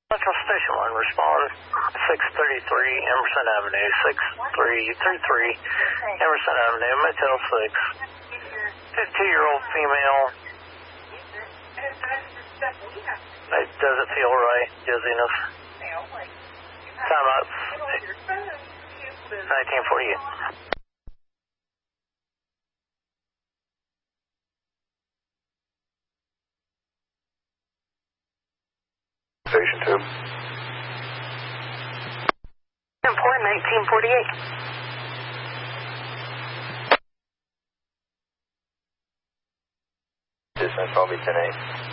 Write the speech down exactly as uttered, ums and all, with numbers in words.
Central Station one, respond six thirty-three Emerson Avenue, six three three three Emerson Avenue, Motel six. fifty-year-old female. It doesn't feel right, dizziness. Time out. nineteen forty-eight. Station two. Important, nineteen forty-eight. Distance, I'll be ten eight.